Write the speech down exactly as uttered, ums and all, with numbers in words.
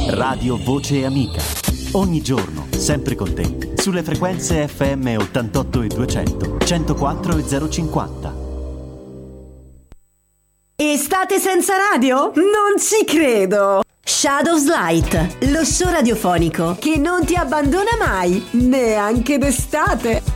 Radio Voce Amica. Ogni giorno, sempre con te, sulle frequenze F M ottantotto e duecento, centoquattro e zero cinquanta. Estate senza radio? Non ci credo! Shadows Light, lo show radiofonico che non ti abbandona mai, neanche d'estate.